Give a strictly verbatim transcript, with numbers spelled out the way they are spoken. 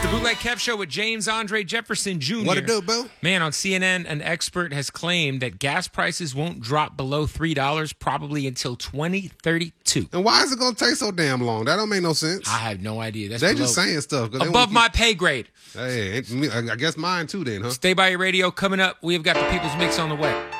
Bootleg Kev Show with James Andre Jefferson Junior What it do, Bill? Man, on C N N, an expert has claimed that gas prices won't drop below three dollars probably until twenty thirty-two. And why is it going to take so damn long? That don't make no sense. I have no idea. That's They below, just saying stuff. 'cause they above wanna my pay grade. keep- Hey, ain't me- I I guess mine too then, huh? Stay by your radio. Coming up, we've got the People's Mix on the way.